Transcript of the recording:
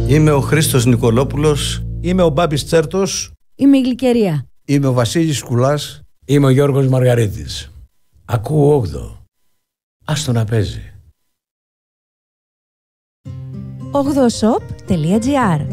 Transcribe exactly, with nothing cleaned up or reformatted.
Είμαι ο Χρήστος Νικολόπουλος. Είμαι ο Μπάμπης Τσέρτος. Είμαι η Γλυκερία. Είμαι ο Βασίλης Κουλάς. Είμαι ο Γιώργος Μαργαρίτης. Ακούω όγδοο. Άστο να παίζει. όγδοο σοπ τελεία τζι άρ